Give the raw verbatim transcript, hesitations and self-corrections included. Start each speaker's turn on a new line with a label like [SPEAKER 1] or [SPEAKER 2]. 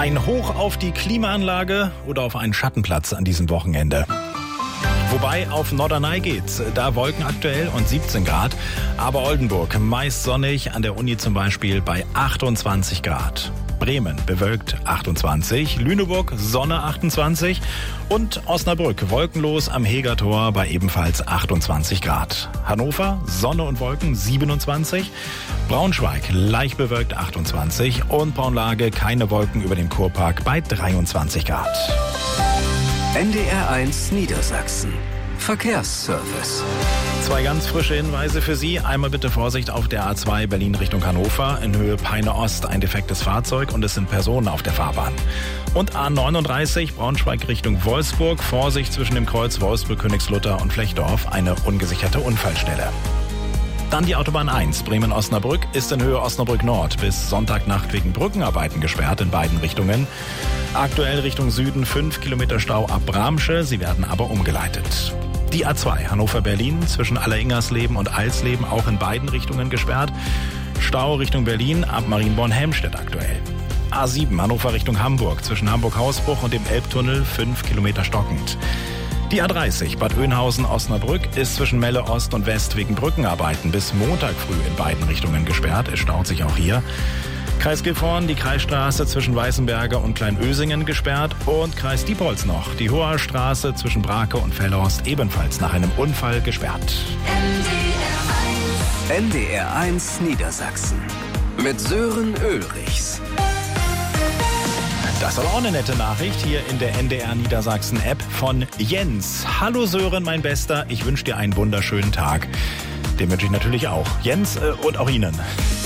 [SPEAKER 1] Ein Hoch auf die Klimaanlage oder auf einen Schattenplatz an diesem Wochenende. Wobei auf Norderney geht's. Da Wolken aktuell und siebzehn Grad. Aber Oldenburg meist sonnig, an der Uni zum Beispiel bei achtundzwanzig Grad. Bremen bewölkt achtundzwanzig, Lüneburg Sonne achtundzwanzig und Osnabrück wolkenlos am Hegertor bei ebenfalls achtundzwanzig Grad. Hannover Sonne und Wolken siebenundzwanzig, Braunschweig leicht bewölkt achtundzwanzig und Braunlage keine Wolken über dem Kurpark bei dreiundzwanzig Grad.
[SPEAKER 2] N D R eins Niedersachsen. Verkehrsservice.
[SPEAKER 1] Zwei ganz frische Hinweise für Sie. Einmal bitte Vorsicht auf der A zwei Berlin Richtung Hannover. In Höhe Peine Ost ein defektes Fahrzeug und es sind Personen auf der Fahrbahn. Und A neununddreißig Braunschweig Richtung Wolfsburg. Vorsicht zwischen dem Kreuz Wolfsburg-Königslutter und Flechdorf. Eine ungesicherte Unfallstelle. Dann die Autobahn eins, Bremen-Osnabrück, ist in Höhe Osnabrück Nord bis Sonntagnacht wegen Brückenarbeiten gesperrt in beiden Richtungen. Aktuell Richtung Süden fünf Kilometer Stau ab Bramsche, sie werden aber umgeleitet. Die A zwei Hannover-Berlin zwischen Alleringersleben und Alsleben auch in beiden Richtungen gesperrt. Stau Richtung Berlin ab Marienborn-Helmstedt aktuell. A sieben Hannover Richtung Hamburg zwischen Hamburg-Hausbruch und dem Elbtunnel fünf Kilometer stockend. Die A dreißig Bad Oeynhausen-Osnabrück ist zwischen Melle Ost und West wegen Brückenarbeiten bis Montag früh in beiden Richtungen gesperrt. Es staut sich auch hier. Kreis Gifhorn, die Kreisstraße zwischen Weißenberge und Kleinösingen gesperrt und Kreis Diepholz noch. Die Hoher Straße zwischen Brake und Fellhorst ebenfalls nach einem Unfall gesperrt.
[SPEAKER 2] N D R eins Niedersachsen mit Sören Ulrichs.
[SPEAKER 1] Das ist aber auch eine nette Nachricht hier in der N D R Niedersachsen App von Jens. Hallo Sören, mein Bester, ich wünsche dir einen wunderschönen Tag. Den wünsche ich natürlich auch. Jens äh, und auch Ihnen.